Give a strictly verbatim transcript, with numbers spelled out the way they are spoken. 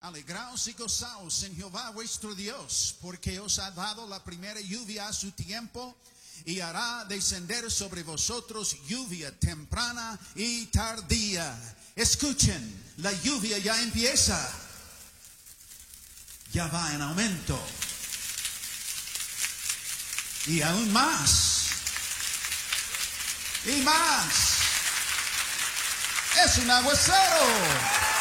Alegraos y gozaos en Jehová vuestro Dios, porque os ha dado la primera lluvia a su tiempo, y hará descender sobre vosotros lluvia temprana y tardía. Escuchen, la lluvia ya empieza, ya va en aumento, y aún más, y más. Es un aguacero.